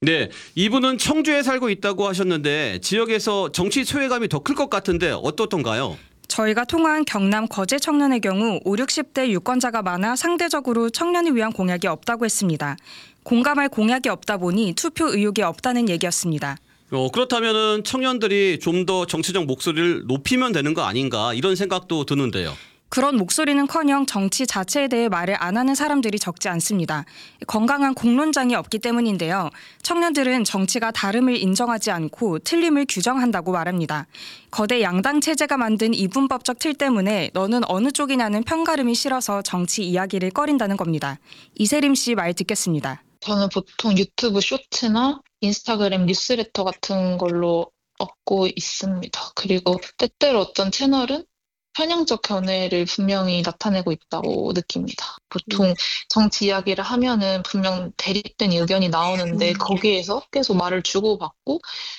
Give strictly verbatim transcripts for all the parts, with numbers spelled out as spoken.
네, 이분은 청주에 살고 있다고 하셨는데 지역에서 정치 소외감이 더 클 것 같은데 어떻던가요? 저희가 통화한 경남 거제 청년의 경우 오십, 육십 대 유권자가 많아 상대적으로 청년을 위한 공약이 없다고 했습니다. 공감할 공약이 없다 보니 투표 의욕이 없다는 얘기였습니다. 어, 그렇다면 청년들이 좀 더 정치적 목소리를 높이면 되는 거 아닌가 이런 생각도 드는데요. 그런 목소리는커녕 정치 자체에 대해 말을 안 하는 사람들이 적지 않습니다. 건강한 공론장이 없기 때문인데요. 청년들은 정치가 다름을 인정하지 않고 틀림을 규정한다고 말합니다. 거대 양당 체제가 만든 이분법적 틀 때문에 너는 어느 쪽이냐는 편가름이 싫어서 정치 이야기를 꺼린다는 겁니다. 이세림 씨 말 듣겠습니다. 저는 보통 유튜브 쇼츠나 인스타그램 뉴스레터 같은 걸로 얻고 있습니다. 그리고 때때로 어떤 채널은 편향적 견해를 분명히 나타내고 있다고 느낍니다. 보통 정치 이야기를 하면은 분명 대립된 의견이 나오는데 거기에서 계속 말을 주고받고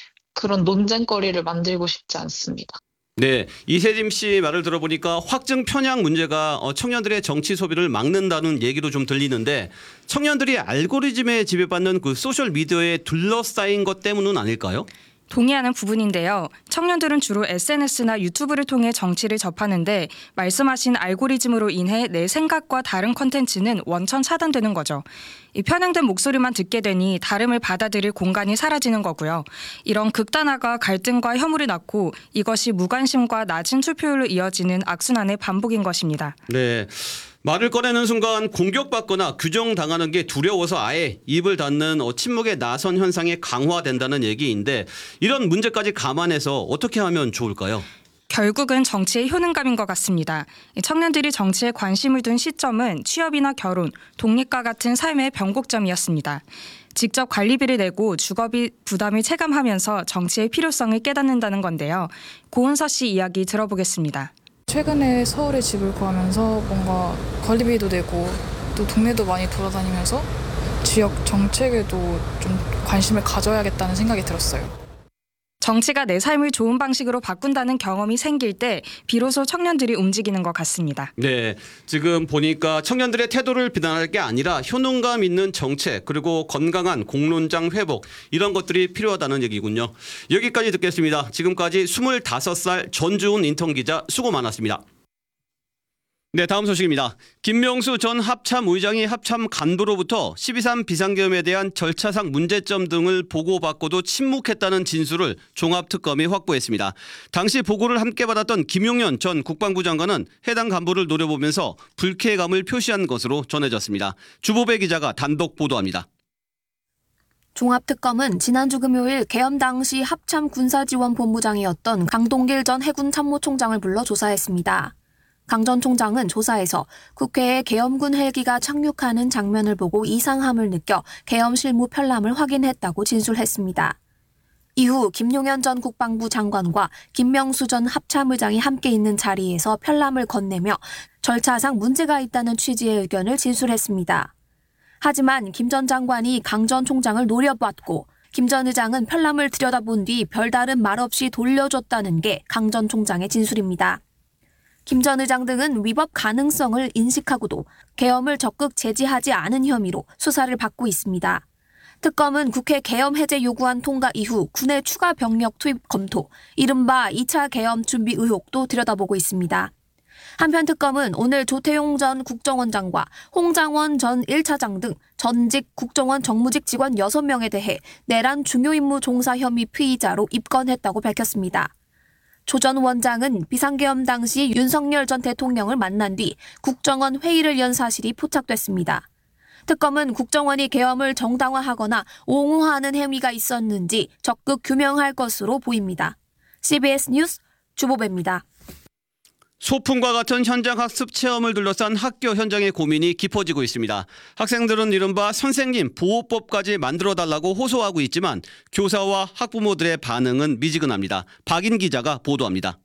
그런 논쟁거리를 만들고 싶지 않습니다. 네, 이세림 씨 말을 들어보니까 확증 편향 문제가 청년들의 정치 소비를 막는다는 얘기도 좀 들리는데 청년들이 알고리즘에 지배받는 그 소셜 미디어에 둘러싸인 것 때문은 아닐까요? 동의하는 부분인데요. 청년들은 주로 에스엔에스나 유튜브를 통해 정치를 접하는데 말씀하신 알고리즘으로 인해 내 생각과 다른 컨텐츠는 원천 차단되는 거죠. 이 편향된 목소리만 듣게 되니 다름을 받아들일 공간이 사라지는 거고요. 이런 극단화가 갈등과 혐오를 낳고 이것이 무관심과 낮은 투표율로 이어지는 악순환의 반복인 것입니다. 네. 말을 꺼내는 순간 공격받거나 규정당하는 게 두려워서 아예 입을 닫는 침묵의 나선 현상이 강화된다는 얘기인데 이런 문제까지 감안해서 어떻게 하면 좋을까요? 결국은 정치의 효능감인 것 같습니다. 청년들이 정치에 관심을 둔 시점은 취업이나 결혼, 독립과 같은 삶의 변곡점이었습니다. 직접 관리비를 내고 주거비 부담을 체감하면서 정치의 필요성을 깨닫는다는 건데요. 고은서 씨 이야기 들어보겠습니다. 최근에 서울에 집을 구하면서 뭔가 관리비도 내고 또 동네도 많이 돌아다니면서 지역 정책에도 좀 관심을 가져야겠다는 생각이 들었어요. 정치가 내 삶을 좋은 방식으로 바꾼다는 경험이 생길 때 비로소 청년들이 움직이는 것 같습니다. 네, 지금 보니까 청년들의 태도를 비난할 게 아니라 효능감 있는 정책 그리고 건강한 공론장 회복 이런 것들이 필요하다는 얘기군요. 여기까지 듣겠습니다. 지금까지 스물다섯 살 전주훈 인턴 기자 수고 많았습니다. 네, 다음 소식입니다. 김명수 전 합참 의장이 합참 간부로부터 십이 삼 비상계엄에 대한 절차상 문제점 등을 보고받고도 침묵했다는 진술을 종합특검이 확보했습니다. 당시 보고를 함께 받았던 김용현 전 국방부 장관은 해당 간부를 노려보면서 불쾌감을 표시한 것으로 전해졌습니다. 주보배 기자가 단독 보도합니다. 종합특검은 지난주 금요일 계엄 당시 합참 군사지원본부장이었던 강동길 전 해군 참모총장을 불러 조사했습니다. 강 전 총장은 조사에서 국회에 계엄군 헬기가 착륙하는 장면을 보고 이상함을 느껴 계엄 실무 편람을 확인했다고 진술했습니다. 이후 김용현 전 국방부 장관과 김명수 전 합참의장이 함께 있는 자리에서 편람을 건네며 절차상 문제가 있다는 취지의 의견을 진술했습니다. 하지만 김 전 장관이 강 전 총장을 노려봤고 김 전 의장은 편람을 들여다본 뒤 별다른 말 없이 돌려줬다는 게 강 전 총장의 진술입니다. 김 전 의장 등은 위법 가능성을 인식하고도 계엄을 적극 제지하지 않은 혐의로 수사를 받고 있습니다. 특검은 국회 계엄 해제 요구안 통과 이후 군의 추가 병력 투입 검토, 이른바 이 차 계엄 준비 의혹도 들여다보고 있습니다. 한편 특검은 오늘 조태용 전 국정원장과 홍장원 전 일 차장 등 전직 국정원 정무직 직원 여섯 명에 대해 내란 중요임무 종사 혐의 피의자로 입건했다고 밝혔습니다. 조 전 원장은 비상계엄 당시 윤석열 전 대통령을 만난 뒤 국정원 회의를 연 사실이 포착됐습니다. 특검은 국정원이 계엄을 정당화하거나 옹호하는 행위가 있었는지 적극 규명할 것으로 보입니다. 씨비에스 뉴스 주보배입니다. 소풍과 같은 현장 학습 체험을 둘러싼 학교 현장의 고민이 깊어지고 있습니다. 학생들은 이른바 선생님 보호법까지 만들어달라고 호소하고 있지만 교사와 학부모들의 반응은 미지근합니다. 박인 기자가 보도합니다.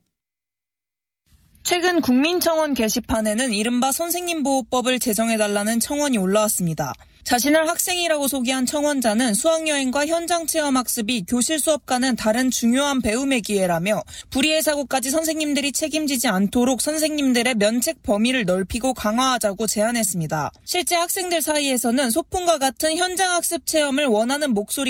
최근 국민청원 게시판에는 이른바 선생님보호법을 제정해달라는 청원이 올라왔습니다. 자신을 학생이라고 소개한 청원자는 수학여행과 현장체험학습이 교실 수업과는 다른 중요한 배움의 기회라며 불의의 사고까지 선생님들이 책임지지 않도록 선생님들의 면책 범위를 넓히고 강화하자고 제안했습니다. 실제 학생들 사이에서는 소풍과 같은 현장학습 체험을 원하는 목소리